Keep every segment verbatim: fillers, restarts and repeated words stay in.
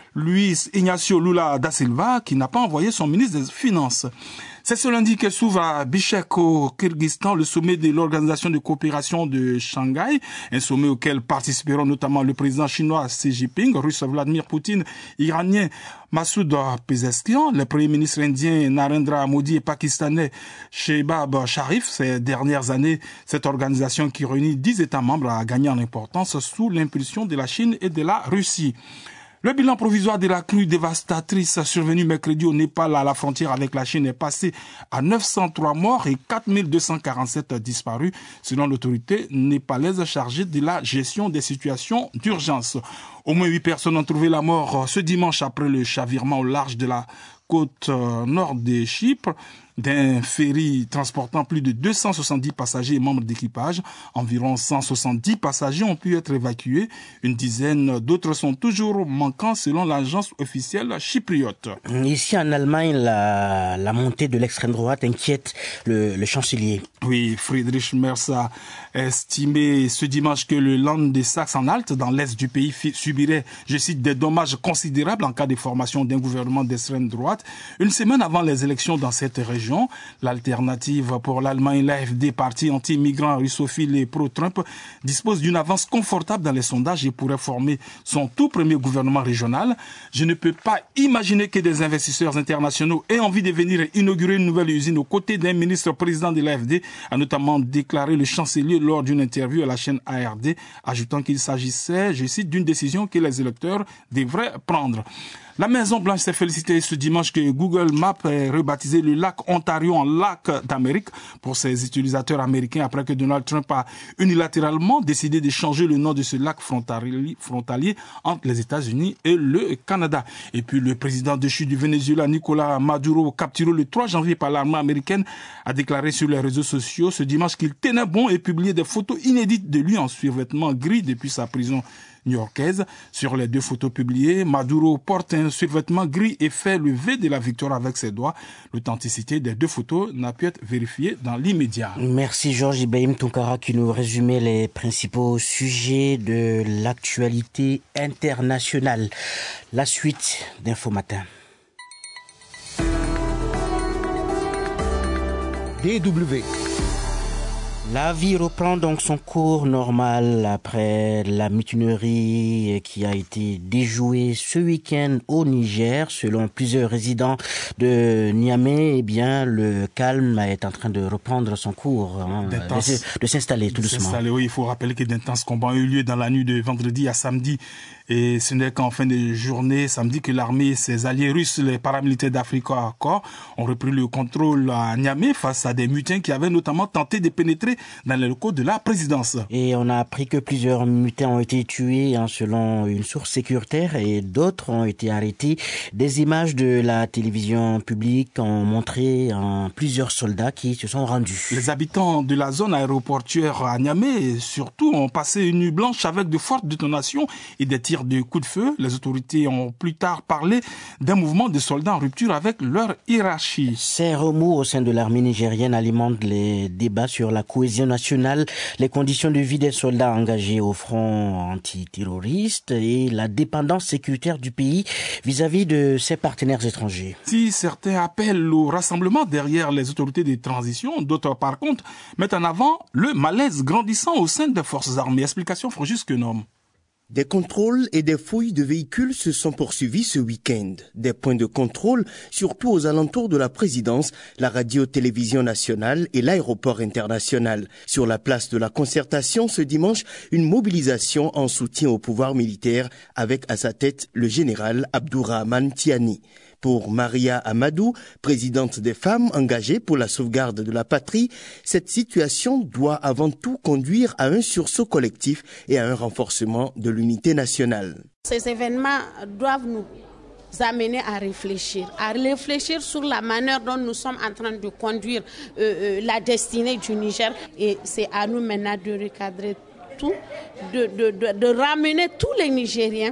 Luis Ignacio Lula da Silva, qui n'a pas envoyé son ministre des Finances. C'est ce lundi que s'ouvre à Bishkek au Kyrgyzstan le sommet de l'Organisation de coopération de Shanghai, un sommet auquel participeront notamment le président chinois Xi Jinping, russe Vladimir Poutine, iranien Massoud Pezeshkian, le premier ministre indien Narendra Modi et pakistanais Shehbaz Sharif. Ces dernières années, cette organisation qui réunit dix États membres a gagné en importance sous l'impulsion de la Chine et de la Russie. Le bilan provisoire de la crue dévastatrice survenue mercredi au Népal à la frontière avec la Chine est passé à neuf cent trois morts et quatre mille deux cent quarante-sept disparus, selon l'autorité népalaise chargée de la gestion des situations d'urgence. Au moins huit personnes ont trouvé la mort ce dimanche après le chavirement au large de la côte nord de Chypre d'un ferry transportant plus de deux cent soixante-dix passagers et membres d'équipage. Environ cent soixante-dix passagers ont pu être évacués. Une dizaine d'autres sont toujours manquants selon l'agence officielle chypriote. Ici en Allemagne, la, la montée de l'extrême droite inquiète le, le chancelier. Oui, Friedrich Merz a estimé ce dimanche que le Land des Sachsen-Anhalt, dans l'est du pays, subirait, je cite, des dommages considérables en cas de formation d'un gouvernement d'extrême droite. Une semaine avant les élections dans cette région, l'alternative pour l'Allemagne, l'A F D, parti anti-immigrant, russophile et pro-Trump, dispose d'une avance confortable dans les sondages et pourrait former son tout premier gouvernement régional. Je ne peux pas imaginer que des investisseurs internationaux aient envie de venir inaugurer une nouvelle usine aux côtés d'un ministre président de l'A F D, a notamment déclaré le chancelier lors d'une interview à la chaîne A R D, ajoutant qu'il s'agissait, je cite, d'une décision que les électeurs devraient prendre. La Maison-Blanche s'est félicitée ce dimanche que Google Maps ait rebaptisé le lac Ontario en lac d'Amérique pour ses utilisateurs américains après que Donald Trump a unilatéralement décidé de changer le nom de ce lac frontalier, frontalier entre les États-Unis et le Canada. Et puis le président déchu du Venezuela, Nicolás Maduro, capturé le trois janvier par l'armée américaine, a déclaré sur les réseaux sociaux ce dimanche qu'il tenait bon et publié des photos inédites de lui en survêtement gris depuis sa prison new-yorkaise. Sur les deux photos publiées, Maduro porte un survêtement gris et fait le V de la victoire avec ses doigts. L'authenticité des deux photos n'a pu être vérifiée dans l'immédiat. Merci Georges Ibrahim Tounkara qui nous résumait les principaux sujets de l'actualité internationale. La suite d'Info Matin. D W. La vie reprend donc son cours normal après la mutinerie qui a été déjouée ce week-end au Niger. Selon plusieurs résidents de Niamey, eh bien, le calme est en train de reprendre son cours, hein, de, de s'installer tout doucement. S'installer, oui, il faut rappeler que d'intenses combats ont eu lieu dans la nuit de vendredi à samedi. Et ce n'est qu'en fin de journée, samedi, que l'armée et ses alliés russes, les paramilitaires d'Africa Corps, ont repris le contrôle à Niamey face à des mutins qui avaient notamment tenté de pénétrer dans les locaux de la présidence. Et on a appris que plusieurs mutins ont été tués, hein, selon une source sécuritaire, et d'autres ont été arrêtés. Des images de la télévision publique ont montré hein, plusieurs soldats qui se sont rendus. Les habitants de la zone aéroportuaire à Niamey, surtout, ont passé une nuit blanche avec de fortes détonations et des tirs de coups de feu. Les autorités ont plus tard parlé d'un mouvement de soldats en rupture avec leur hiérarchie. Ces remous au sein de l'armée nigérienne alimentent les débats sur la cohésion nationale, les conditions de vie des soldats engagés au front antiterroriste et la dépendance sécuritaire du pays vis-à-vis de ses partenaires étrangers. Si certains appellent au rassemblement derrière les autorités de transition, d'autres par contre mettent en avant le malaise grandissant au sein des forces armées. Explication Frogis Quenom. Des contrôles et des fouilles de véhicules se sont poursuivis ce week-end. Des points de contrôle, surtout aux alentours de la présidence, la radio-télévision nationale et l'aéroport international. Sur la place de la Concertation, ce dimanche, une mobilisation en soutien au pouvoir militaire avec à sa tête le général Abdourahmane Tiani. Pour Maria Amadou, présidente des femmes engagées pour la sauvegarde de la patrie, cette situation doit avant tout conduire à un sursaut collectif et à un renforcement de l'unité nationale. Ces événements doivent nous amener à réfléchir, à réfléchir sur la manière dont nous sommes en train de conduire euh, euh, la destinée du Niger. Et c'est à nous maintenant de recadrer tout, de, de, de, de ramener tous les Nigériens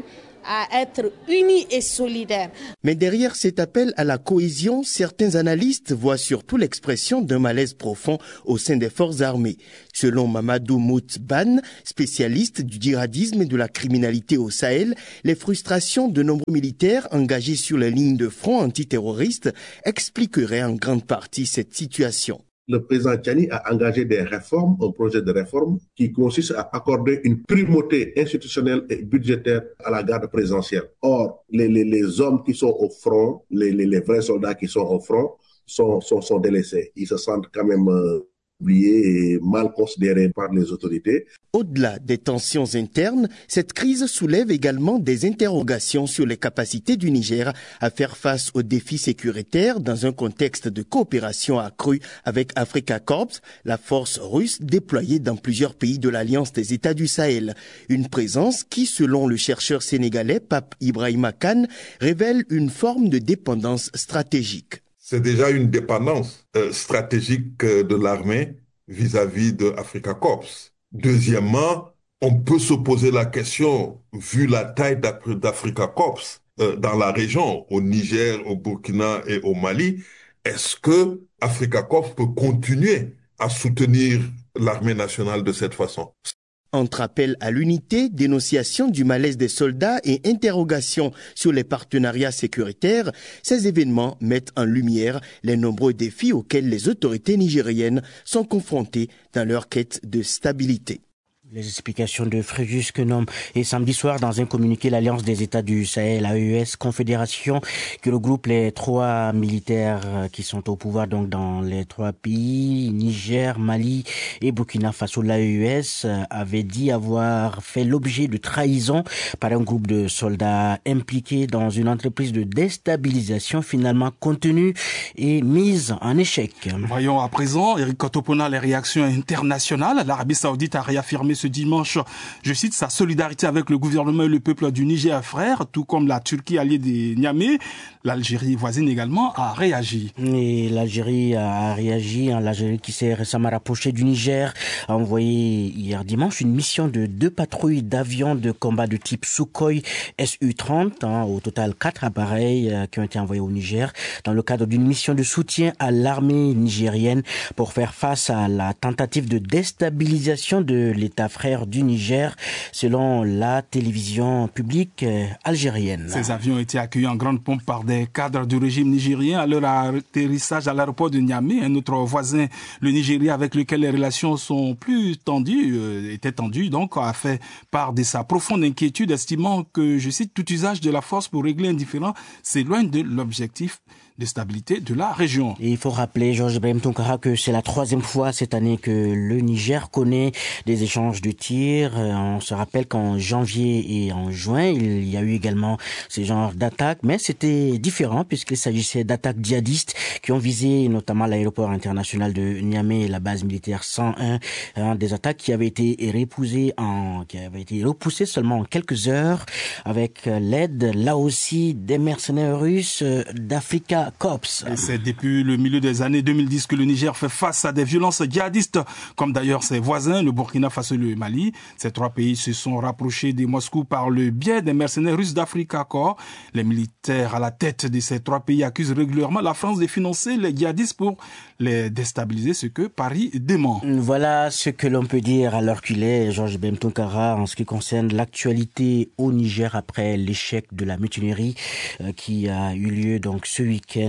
à être unis et solidaires. Mais derrière cet appel à la cohésion, certains analystes voient surtout l'expression d'un malaise profond au sein des forces armées. Selon Mamadou Moutban, spécialiste du djihadisme et de la criminalité au Sahel, les frustrations de nombreux militaires engagés sur les lignes de front antiterroristes expliqueraient en grande partie cette situation. Le président Tchani a engagé des réformes, un projet de réforme qui consiste à accorder une primauté institutionnelle et budgétaire à la garde présidentielle. Or, les, les, les hommes qui sont au front, les, les, les vrais soldats qui sont au front, sont, sont, sont délaissés. Ils se sentent quand même euh, oubliés et mal considérés par les autorités. Au-delà des tensions internes, cette crise soulève également des interrogations sur les capacités du Niger à faire face aux défis sécuritaires dans un contexte de coopération accrue avec Africa Corps, la force russe déployée dans plusieurs pays de l'Alliance des États du Sahel. Une présence qui, selon le chercheur sénégalais Pape Ibrahima Kane, révèle une forme de dépendance stratégique. C'est déjà une dépendance euh, stratégique euh, de l'armée vis-à-vis de Africa Corps. Deuxièmement, on peut se poser la question, vu la taille d'Africa Corps euh, dans la région, au Niger, au Burkina et au Mali, est-ce que Africa Corps peut continuer à soutenir l'armée nationale de cette façon? Entre appel à l'unité, dénonciation du malaise des soldats et interrogation sur les partenariats sécuritaires, ces événements mettent en lumière les nombreux défis auxquels les autorités nigériennes sont confrontées dans leur quête de stabilité. Les explications de Fréjus Kenom. Et samedi soir, dans un communiqué, l'Alliance des États du Sahel, A E S, confédération qui regroupe les trois militaires qui sont au pouvoir donc dans les trois pays, Niger, Mali et Burkina Faso, l'A E S avait dit avoir fait l'objet de trahison par un groupe de soldats impliqués dans une entreprise de déstabilisation finalement contenue et mise en échec. Voyons à présent, Eric Kotopona, les réactions internationales. L'Arabie Saoudite a réaffirmé ce dimanche, je cite, sa solidarité avec le gouvernement et le peuple du Niger frère, tout comme la Turquie alliée des Niamey. L'Algérie voisine également a réagi. Et l'Algérie a réagi, hein, l'Algérie qui s'est récemment rapprochée du Niger a envoyé hier dimanche une mission de deux patrouilles d'avions de combat de type Sukhoi S U trente, hein, au total quatre appareils euh, qui ont été envoyés au Niger dans le cadre d'une mission de soutien à l'armée nigérienne pour faire face à la tentative de déstabilisation de l'État frère du Niger, selon la télévision publique euh, algérienne. Ces avions ont été accueillis en grande pompe par des cadres du régime nigérien à leur atterrissage à l'aéroport de Niamey. Un autre voisin, le Nigeria, avec lequel les relations sont plus tendues, euh, étaient tendues, donc a fait part de sa profonde inquiétude, estimant que, je cite, tout usage de la force pour régler un différend s'éloigne de l'objectif de stabilité de la région. Et il faut rappeler, Georges Ibrahim Tounkara, que c'est la troisième fois cette année que le Niger connaît des échanges de tirs. On se rappelle qu'en janvier et en juin, il y a eu également ces genres d'attaques, mais c'était différent puisqu'il s'agissait d'attaques djihadistes qui ont visé notamment l'aéroport international de Niamey et la base militaire cent un, hein, des attaques qui avaient été repoussées en, qui avaient été repoussées seulement en quelques heures avec l'aide, là aussi, des mercenaires russes d'Africa Corps. C'est depuis le milieu des années deux mille dix que le Niger fait face à des violences djihadistes, comme d'ailleurs ses voisins, le Burkina Faso et le Mali. Ces trois pays se sont rapprochés de Moscou par le biais des mercenaires russes d'Africa Corps. Les militaires à la tête de ces trois pays accusent régulièrement la France de financer les djihadistes pour les déstabiliser, ce que Paris dément. Voilà ce que l'on peut dire à l'heure qu'il est, Georges Ben Tounkara, en ce qui concerne l'actualité au Niger après l'échec de la mutinerie euh, qui a eu lieu donc ce week-end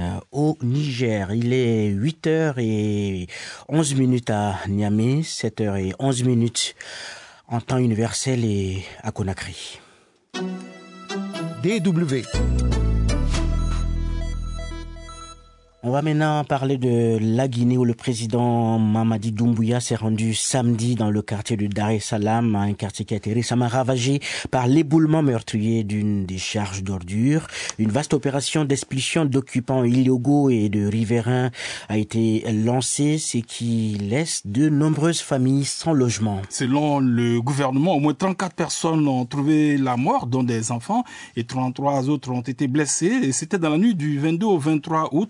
au Niger. Il est huit heures onze minutes à Niamey, sept heures onze minutes en temps universel et à Conakry. D W. On va maintenant parler de la Guinée où le président Mamadi Doumbouya s'est rendu samedi dans le quartier de Dar es Salaam, un quartier qui a été récemment ravagé par l'éboulement meurtrier d'une décharge d'ordures. Une vaste opération d'expulsion d'occupants illégaux et de riverains a été lancée, ce qui laisse de nombreuses familles sans logement. Selon le gouvernement, au moins trente-quatre personnes ont trouvé la mort, dont des enfants, et trente-trois autres ont été blessés. Et c'était dans la nuit du vingt-deux au vingt-trois août lorsque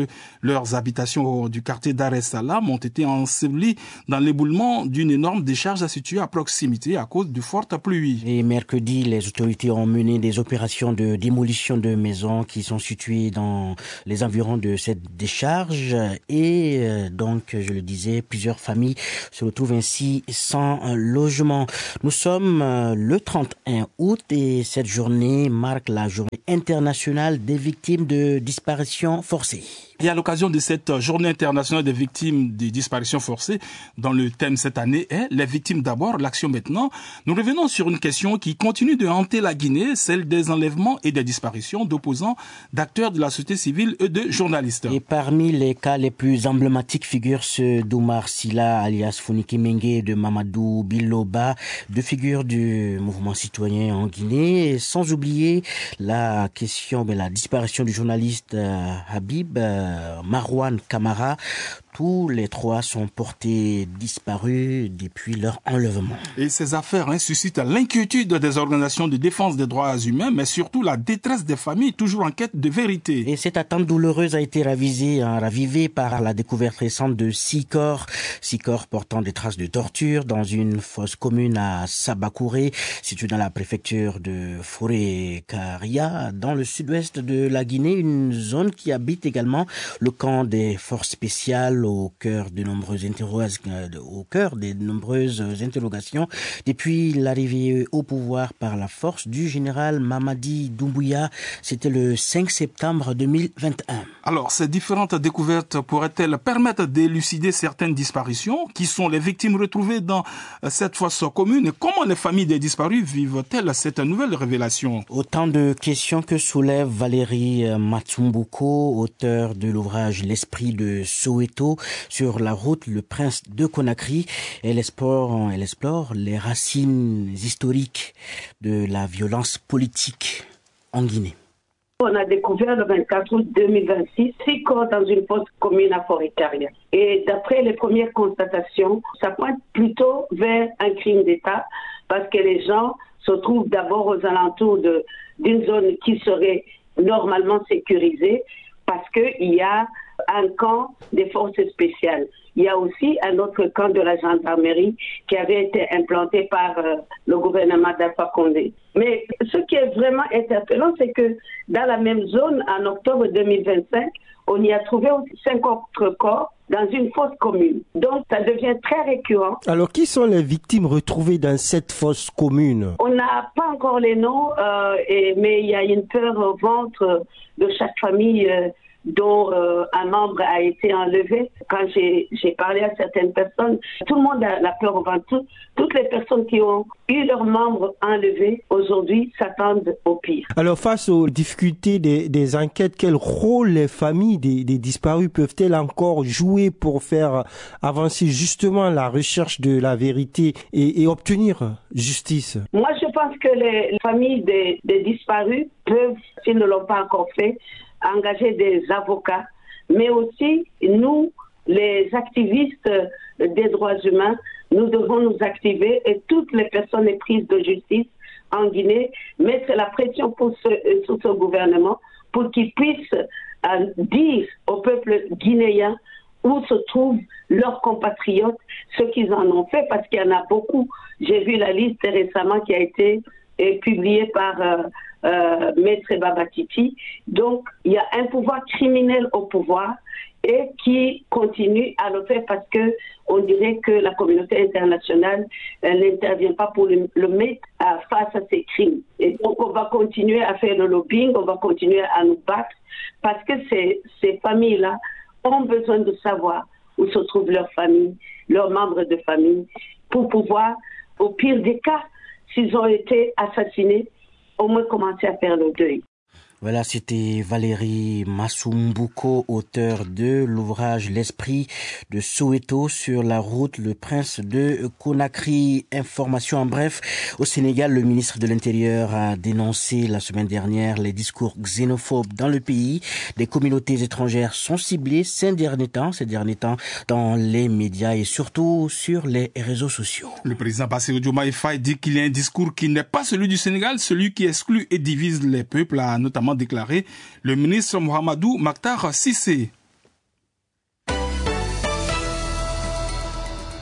que leurs habitations du quartier Dar es Salaam ont été ensevelies dans l'éboulement d'une énorme décharge située à proximité à cause de fortes pluies. Et mercredi, les autorités ont mené des opérations de démolition de maisons qui sont situées dans les environs de cette décharge et euh, donc, je le disais, plusieurs familles se retrouvent ainsi sans euh, logement. Nous sommes euh, le trente et un août et cette journée marque la journée internationale des victimes de disparition forcée. Et à l'occasion de cette journée internationale des victimes de disparition forcée, dont le thème cette année est « Les victimes d'abord, l'action maintenant », nous revenons sur une question qui continue de hanter la Guinée, celle des enlèvements et des disparitions d'opposants, d'acteurs de la société civile et de journalistes. Et parmi les cas les plus emblématiques figurent ceux d'Oumar Silla, alias Founiki Mengue, et de Mamadou Biloba, deux figures du mouvement citoyen en Guinée, sans oublier la question de la disparition du journaliste euh, Habib euh, Marouane Camara. Tous les trois sont portés disparus depuis leur enlèvement. Et ces affaires hein, suscitent l'inquiétude des organisations de défense des droits humains, mais surtout la détresse des familles, toujours en quête de vérité. Et cette attente douloureuse a été ravisée, hein, ravivée par la découverte récente de six corps, six corps portant des traces de torture dans une fosse commune à Sabakouré, située dans la préfecture de Forêt-Karia, dans le sud-ouest de la Guinée, une zone qui abrite également le camp des forces spéciales au cœur de nombreuses interrogations, au cœur des nombreuses interrogations depuis l'arrivée au pouvoir par la force du général Mamadi Doumbouya. C'était le cinq septembre deux mille vingt et un. Alors, ces différentes découvertes pourraient-elles permettre d'élucider certaines disparitions? Qui sont les victimes retrouvées dans cette fosse commune? Et comment les familles des disparus vivent-elles cette nouvelle révélation? Autant de questions que soulève Valérie Matsumbuko, auteur de l'ouvrage L'esprit de Soweto, sur la route Le Prince de Conakry. Elle explore, elle explore les racines historiques de la violence politique en Guinée. On a découvert le vingt-quatre août deux mille vingt-six six corps dans une fosse commune à Forêt-Karia. Et d'après les premières constatations, ça pointe plutôt vers un crime d'État parce que les gens se trouvent d'abord aux alentours de, d'une zone qui serait normalement sécurisée parce qu'il y a un camp des forces spéciales. Il y a aussi un autre camp de la gendarmerie qui avait été implanté par euh, le gouvernement d'Alpha Condé. Mais ce qui est vraiment interpellant, c'est que dans la même zone, en octobre deux mille vingt-cinq, on y a trouvé aussi cinq autres corps dans une fosse commune. Donc, ça devient très récurrent. Alors, qui sont les victimes retrouvées dans cette fosse commune? On n'a pas encore les noms, euh, et, mais il y a une peur au ventre de chaque famille euh, dont euh, un membre a été enlevé. Quand j'ai, j'ai parlé à certaines personnes, tout le monde a la peur au ventre. Tout, toutes les personnes qui ont eu leurs membres enlevés aujourd'hui s'attendent au pire. Alors, face aux difficultés des, des enquêtes, quel rôle les familles des, des disparus peuvent-elles encore jouer pour faire avancer justement la recherche de la vérité et, et obtenir justice? Moi, je pense que les familles des, des disparus peuvent, s'ils ne l'ont pas encore fait, engager des avocats, mais aussi nous, les activistes des droits humains, nous devons nous activer et toutes les personnes prises de justice en Guinée mettre la pression pour ce, sur ce gouvernement pour qu'il puisse euh, dire au peuple guinéen où se trouvent leurs compatriotes, ce qu'ils en ont fait, parce qu'il y en a beaucoup. J'ai vu la liste récemment qui a été euh, publiée par euh, euh, Maître Babatiti. Donc, il y a un pouvoir criminel au pouvoir et qui continue à le faire parce que on dirait que la communauté internationale euh, n'intervient pas pour le, le mettre à, face à ces crimes. Et donc, on va continuer à faire le lobbying, on va continuer à nous battre parce que ces, ces familles-là ont besoin de savoir où se trouvent leurs familles, leurs membres de famille, pour pouvoir, au pire des cas, s'ils ont été assassinés, au moins commencer à faire le deuil. Voilà, c'était Valérie Matsumbuko, auteur de l'ouvrage L'esprit de Soweto sur la route Le Prince de Conakry. Information en bref, au Sénégal, le ministre de l'Intérieur a dénoncé la semaine dernière les discours xénophobes dans le pays. Des communautés étrangères sont ciblées ces derniers temps, ces derniers temps dans les médias et surtout sur les réseaux sociaux. Le président Bassirou Diomaye Faye dit qu'il y a un discours qui n'est pas celui du Sénégal, celui qui exclut et divise les peuples, a notamment déclaré le ministre Mohamedou Makhtar Cissé.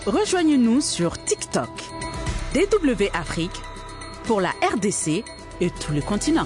Rejoignez-nous sur TikTok. D W Afrique pour la R D C et tout le continent.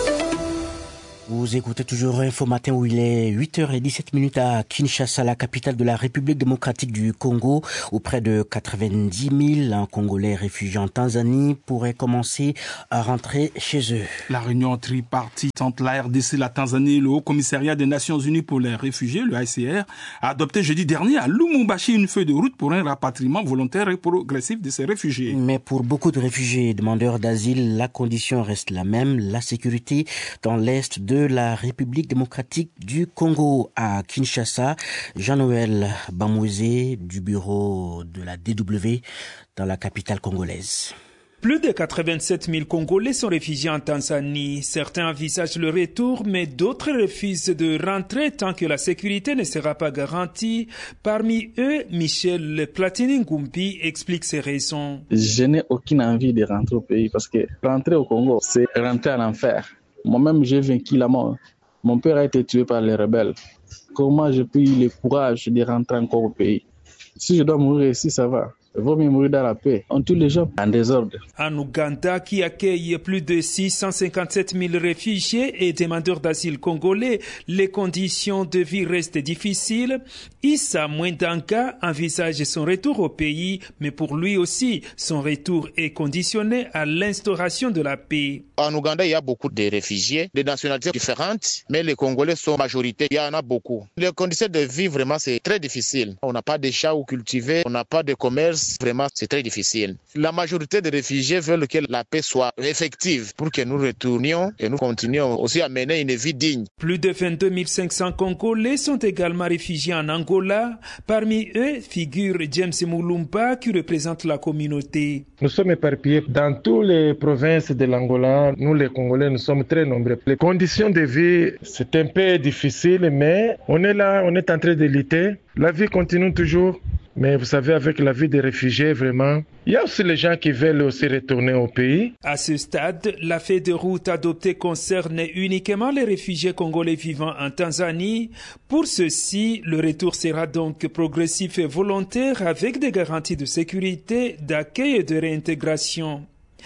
Vous écoutez toujours Info Matin où il est huit heures dix-sept à Kinshasa, la capitale de la République démocratique du Congo, où près de quatre-vingt-dix mille Congolais réfugiés en Tanzanie pourraient commencer à rentrer chez eux. La réunion tripartite entre la R D C, la Tanzanie et le Haut Commissariat des Nations Unies pour les réfugiés, le H C R, a adopté jeudi dernier à Lumumbashi une feuille de route pour un rapatriement volontaire et progressif de ces réfugiés. Mais pour beaucoup de réfugiés et demandeurs d'asile, la condition reste la même, la sécurité dans l'est de la République démocratique du Congo. À Kinshasa, Jean-Noël Bamouezé du bureau de la D W dans la capitale congolaise. Plus de quatre-vingt-sept mille Congolais sont réfugiés en Tanzanie. Certains envisagent le retour, mais d'autres refusent de rentrer tant que la sécurité ne sera pas garantie. Parmi eux, Michel Platini-Ngumbi explique ses raisons. Je n'ai aucune envie de rentrer au pays parce que rentrer au Congo, c'est rentrer en enfer. Moi-même, j'ai vaincu la mort. Mon père a été tué par les rebelles. Comment j'ai pu eu le courage de rentrer encore au pays? Si je dois mourir ici, ça va. Il vaut mieux mourir dans la paix. On tue les gens en désordre. En Ouganda, qui accueille plus de six cent cinquante-sept mille réfugiés et demandeurs d'asile congolais, les conditions de vie restent difficiles. Issa Mwendanka envisage son retour au pays, mais pour lui aussi, son retour est conditionné à l'instauration de la paix. En Ouganda, il y a beaucoup de réfugiés, de nationalités différentes, mais les Congolais sont majorité. Il y en a beaucoup. Les conditions de vie, vraiment, c'est très difficile. On n'a pas de champs où cultiver, on n'a pas de commerce. Vraiment, c'est très difficile. La majorité des réfugiés veulent que la paix soit effective pour que nous retournions et nous continuions aussi à mener une vie digne. Plus de vingt-deux mille cinq cents Congolais sont également réfugiés en Angola. Parmi eux figure James Mulumba qui représente la communauté. Nous sommes éparpillés dans toutes les provinces de l'Angola. Nous, les Congolais, nous sommes très nombreux. Les conditions de vie, c'est un peu difficile, mais on est là, on est en train de lutter. La vie continue toujours. Mais vous savez, avec la vie des réfugiés, vraiment, il y a aussi les gens qui veulent aussi retourner au pays. À ce stade, la feuille de route adoptée concerne uniquement les réfugiés congolais vivant en Tanzanie. Pour ceux-ci, le retour sera donc progressif et volontaire avec des garanties de sécurité, d'accueil et de réintégration.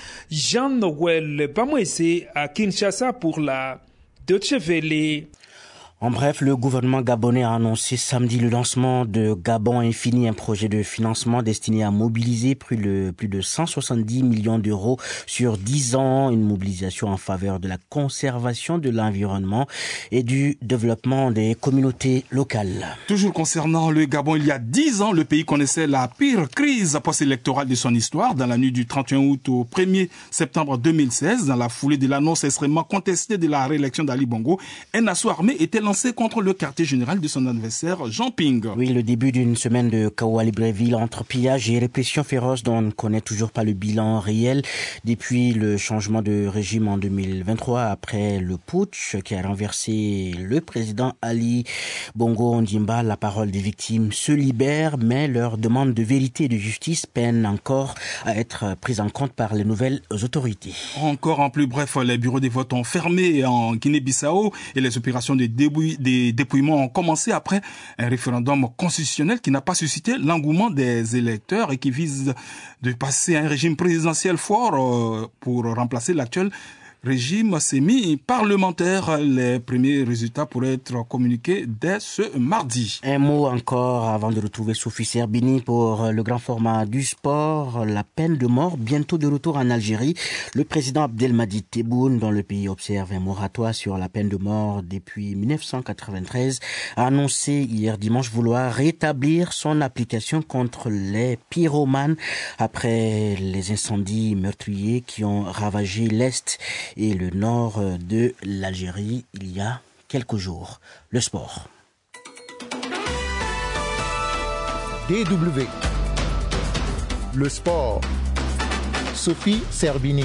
Jean-Noël Bamouezé à Kinshasa pour la Deutsche Welle. En bref, le gouvernement gabonais a annoncé samedi le lancement de Gabon Infini, un projet de financement destiné à mobiliser plus de, plus de cent soixante-dix millions d'euros sur dix ans, une mobilisation en faveur de la conservation de l'environnement et du développement des communautés locales. Toujours concernant le Gabon, il y a dix ans, le pays connaissait la pire crise post-électorale de son histoire. Dans la nuit du trente et un août au premier septembre deux mille seize, dans la foulée de l'annonce extrêmement contestée de la réélection d'Ali Bongo, un assaut armé était lancé contre le quartier général de son adversaire, Jean Ping. Oui, le début d'une semaine de chaos à Libreville entre pillage et répression féroce dont on ne connaît toujours pas le bilan réel depuis le changement de régime en deux mille vingt-trois après le putsch qui a renversé le président Ali Bongo Ondimba. La parole des victimes se libère, mais leur demande de vérité et de justice peine encore à être prise en compte par les nouvelles autorités. Encore en plus bref, les bureaux des votes ont fermé en Guinée-Bissau et les opérations de débouillement des dépouillements ont commencé après un référendum constitutionnel qui n'a pas suscité l'engouement des électeurs et qui vise de passer à un régime présidentiel fort pour remplacer l'actuel régime semi-parlementaire. Les premiers résultats pourraient être communiqués dès ce mardi. Un mot encore avant de retrouver Sophie Serbini pour le grand format du sport. La peine de mort bientôt de retour en Algérie. Le président Abdelmadjid Tebboune, dont le pays observe un moratoire sur la peine de mort depuis mille neuf cent quatre-vingt-treize, a annoncé hier dimanche vouloir rétablir son application contre les pyromanes après les incendies meurtriers qui ont ravagé l'Est et le nord de l'Algérie il y a quelques jours. Le sport. D W. Le sport. Sophie Serbini.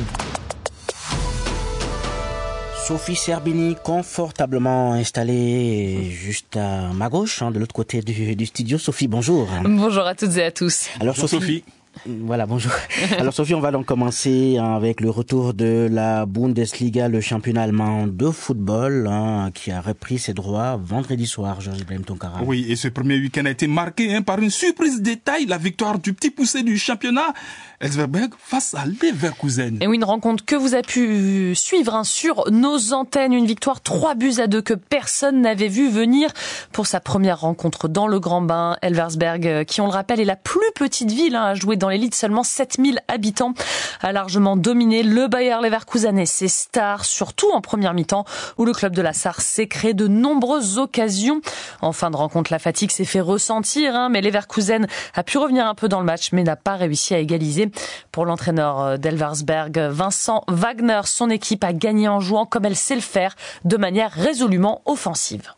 Sophie Serbini, confortablement installée juste à ma gauche, hein, de l'autre côté du, du studio. Sophie, bonjour. Bonjour à toutes et à tous. Alors Sophie, Sophie. Voilà, bonjour. Alors Sophie, on va donc commencer avec le retour de la Bundesliga, le championnat allemand de football, hein, qui a repris ses droits vendredi soir, Georges-Ibrahim Tonkara. Oui, et ce premier week-end a été marqué hein, par une surprise de taille, la victoire du petit poussé du championnat, Elversberg, face à Leverkusen. Et oui, une rencontre que vous avez pu suivre hein, sur nos antennes, une victoire trois buts à deux que personne n'avait vu venir pour sa première rencontre dans le Grand Bain. Elversberg, qui on le rappelle est la plus petite ville hein, à jouer dans l'élite, seulement sept mille habitants, a largement dominé le Bayer Leverkusen et ses stars, surtout en première mi-temps où le club de la Sarre s'est créé de nombreuses occasions. En fin de rencontre, la fatigue s'est fait ressentir, hein, mais Leverkusen a pu revenir un peu dans le match mais n'a pas réussi à égaliser. Pour l'entraîneur d'Elversberg, Vincent Wagner, son équipe a gagné en jouant comme elle sait le faire, de manière résolument offensive.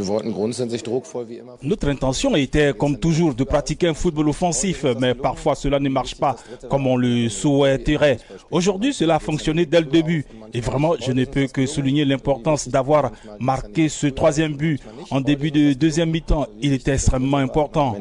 Notre intention était, comme toujours, de pratiquer un football offensif, mais parfois cela ne marche pas comme on le souhaiterait. Aujourd'hui, cela a fonctionné dès le début. Et vraiment, je ne peux que souligner l'importance d'avoir marqué ce troisième but en début de deuxième mi-temps. Il était extrêmement important.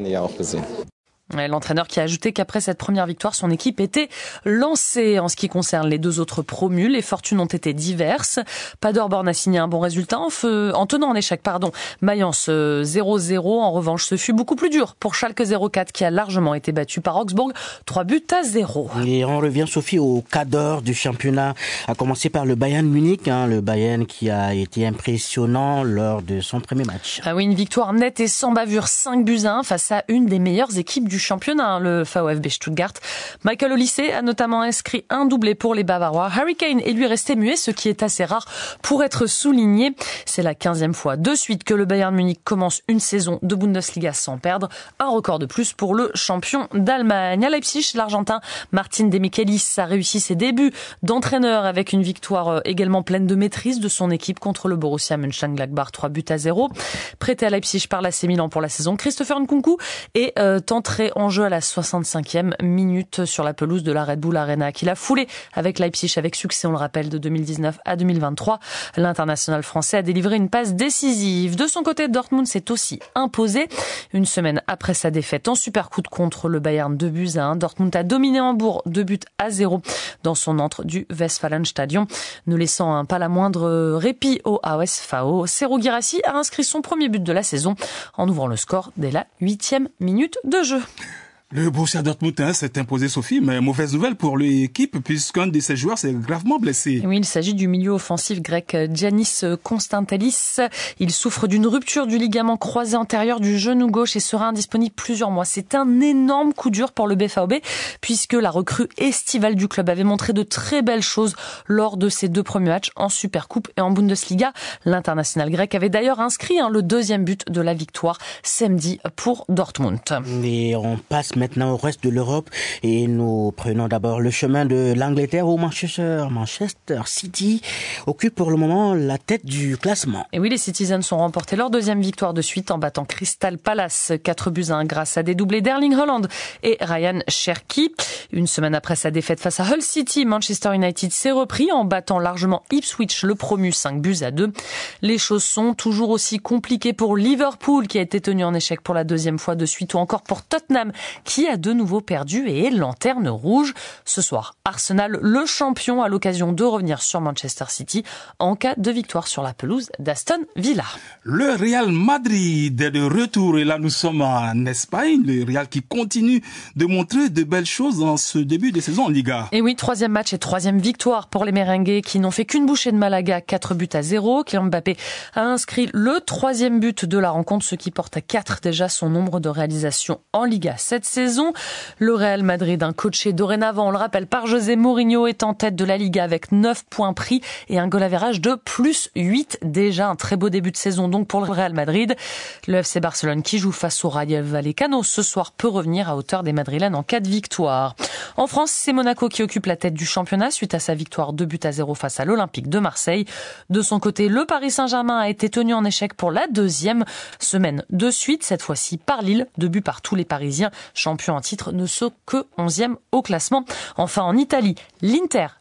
L'entraîneur qui a ajouté qu'après cette première victoire, son équipe était lancée. En ce qui concerne les deux autres promus, les fortunes ont été diverses. Paderborn a signé un bon résultat en, feu, en tenant en échec pardon, Mayence zéro zéro. En revanche, ce fut beaucoup plus dur pour Schalke zéro quatre qui a largement été battu par Augsbourg, trois buts à zéro. Et on revient, Sophie, au cadre du championnat, à commencer par le Bayern Munich, hein, le Bayern qui a été impressionnant lors de son premier match. Ah oui, une victoire nette et sans bavure, cinq buts à un face à une des meilleures équipes du du championnat, le VfB Stuttgart. Michael Olise a notamment inscrit un doublé pour les Bavarois. Harry Kane est lui resté muet, ce qui est assez rare pour être souligné. C'est la quinzième fois de suite que le Bayern Munich commence une saison de Bundesliga sans perdre. Un record de plus pour le champion d'Allemagne. À Leipzig, l'Argentin Martin Demichelis a réussi ses débuts d'entraîneur avec une victoire également pleine de maîtrise de son équipe contre le Borussia Mönchengladbach, trois buts à zéro. Prêté à Leipzig par l'A C Milan pour la saison, Christopher Nkunku est euh, entré en jeu à la soixante-cinquième minute sur la pelouse de la Red Bull Arena, qu'il a foulé avec Leipzig avec succès, on le rappelle, de deux mille dix-neuf à deux mille vingt-trois. L'international français a délivré une passe décisive. De son côté, Dortmund s'est aussi imposé. Une semaine après sa défaite en Supercoupe contre le Bayern, deux buts à un. Dortmund a dominé Hambourg, deux buts à zéro dans son antre du Westfalenstadion, ne laissant hein, pas la moindre répit au A S V O. Serhou Guirassy a inscrit son premier but de la saison en ouvrant le score dès la huitième minute de jeu. Le Borussia Dortmund hein, s'est imposé, Sophie, mais mauvaise nouvelle pour l'équipe puisqu'un de ses joueurs s'est gravement blessé. Oui, il s'agit du milieu offensif grec Giannis Konstantalis. Il souffre d'une rupture du ligament croisé antérieur du genou gauche et sera indisponible plusieurs mois. C'est un énorme coup dur pour le B V B puisque la recrue estivale du club avait montré de très belles choses lors de ses deux premiers matchs en Supercoupe et en Bundesliga. L'international grec avait d'ailleurs inscrit hein, le deuxième but de la victoire samedi pour Dortmund. Et on passe maintenant au reste de l'Europe et nous prenons d'abord le chemin de l'Angleterre où Manchester, Manchester City occupe pour le moment la tête du classement. Et oui, les Citizens ont remporté leur deuxième victoire de suite en battant Crystal Palace quatre buts à un grâce à des doublés d'Erling Haaland et Ryan Cherki. Une semaine après sa défaite face à Hull City, Manchester United s'est repris en battant largement Ipswich, le promu, cinq buts à deux. Les choses sont toujours aussi compliquées pour Liverpool qui a été tenu en échec pour la deuxième fois de suite ou encore pour Tottenham qui a de nouveau perdu et est lanterne rouge. Ce soir, Arsenal, le champion, a l'occasion de revenir sur Manchester City en cas de victoire sur la pelouse d'Aston Villa. Le Real Madrid est de retour et là nous sommes en Espagne. Le Real qui continue de montrer de belles choses dans ce début de saison en Liga. Et oui, troisième match et troisième victoire pour les merengues qui n'ont fait qu'une bouchée de Malaga, quatre buts à zéro. Kylian Mbappé a inscrit le troisième but de la rencontre, ce qui porte à quatre déjà son nombre de réalisations en Liga cette saison. Le Real Madrid, un coaché dorénavant, on le rappelle, par José Mourinho, est en tête de la Liga avec neuf points pris et un goal average de plus huit. Déjà un très beau début de saison donc pour le Real Madrid. Le F C Barcelone qui joue face au Rayo Vallecano ce soir peut revenir à hauteur des Madrilènes en cas de victoire. En France, c'est Monaco qui occupe la tête du championnat suite à sa victoire deux buts à zéro face à l'Olympique de Marseille. De son côté, le Paris Saint-Germain a été tenu en échec pour la deuxième semaine de suite, cette fois-ci par Lille, deux buts par tous les Parisiens. Champion en titre ne sont que onzième au classement. Enfin, en Italie, l'Inter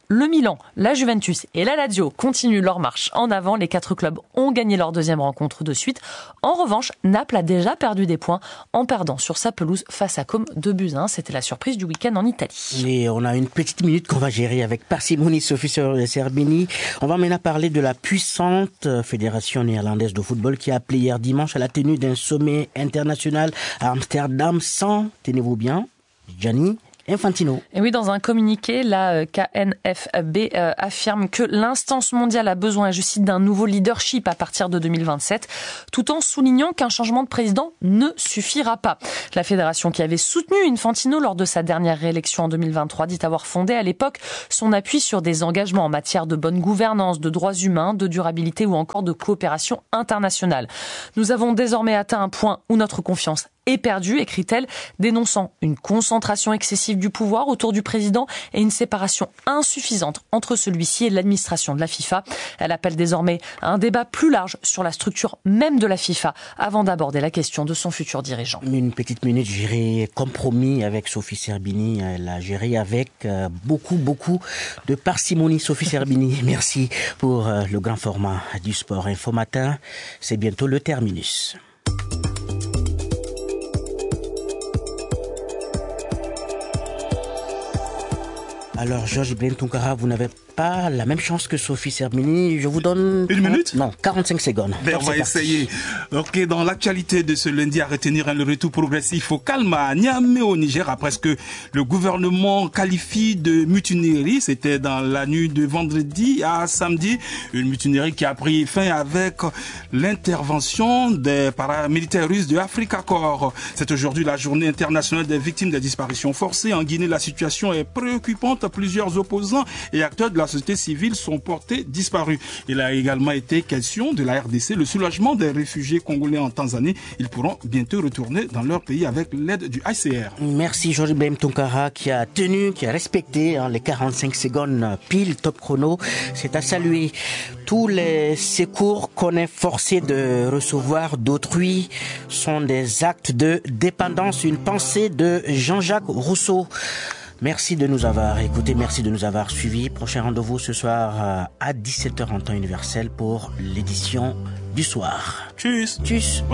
Le Milan, la Juventus et la Lazio continuent leur marche en avant. Les quatre clubs ont gagné leur deuxième rencontre de suite. En revanche, Naples a déjà perdu des points en perdant sur sa pelouse face à Comme deux buts à un. C'était la surprise du week-end en Italie. Et on a une petite minute qu'on va gérer avec parcimonie, Sophie Serbini. On va maintenant parler de la puissante fédération néerlandaise de football qui a appelé hier dimanche à la tenue d'un sommet international à Amsterdam sans, tenez-vous bien, Gianni Infantino. Et oui, dans un communiqué, la K N F B euh, affirme que l'instance mondiale a besoin, je cite, d'un nouveau leadership à partir de deux mille vingt-sept, tout en soulignant qu'un changement de président ne suffira pas. La fédération qui avait soutenu Infantino lors de sa dernière réélection en deux mille vingt-trois dit avoir fondé à l'époque son appui sur des engagements en matière de bonne gouvernance, de droits humains, de durabilité ou encore de coopération internationale. Nous avons désormais atteint un point où notre confiance est perdue, écrit-elle, dénonçant une concentration excessive du pouvoir autour du président et une séparation insuffisante entre celui-ci et l'administration de la FIFA. Elle appelle désormais à un débat plus large sur la structure même de la FIFA avant d'aborder la question de son futur dirigeant. Une petite minute gérée compromis avec Sophie Serbini. Elle a géré avec beaucoup, beaucoup de parcimonie. Sophie Serbini, merci pour le grand format du Sport Info Matin. C'est bientôt le terminus. Alors, Georges Ibrahim Tounkara, vous n'avez pas la même chance que Sophie Serbini. Je vous donne... Une minute? Non, quarante-cinq secondes. Ben, on va essayer. Ok, dans l'actualité de ce lundi, à retenir le retour progressif au calme à Niamey au Niger, après ce que le gouvernement qualifie de mutinerie. C'était dans la nuit de vendredi à samedi. Une mutinerie qui a pris fin avec l'intervention des paramilitaires russes de Africa Corps. C'est aujourd'hui la journée internationale des victimes des disparitions forcées. En Guinée, la situation est préoccupante. Plusieurs opposants et acteurs de la société civile sont portés disparus. Il a également été question de la R D C, le soulagement des réfugiés congolais en Tanzanie. Ils pourront bientôt retourner dans leur pays avec l'aide du I C R. Merci Georges Ibrahim Tounkara qui a tenu, qui a respecté hein, les quarante-cinq secondes pile top chrono. C'est à saluer. Tous les secours qu'on est forcé de recevoir d'autrui sont des actes de dépendance. Une pensée de Jean-Jacques Rousseau. Merci de nous avoir écoutés, merci de nous avoir suivis. Prochain rendez-vous ce soir à dix-sept heures en temps universel pour l'édition du soir. Tchuss. Tchuss.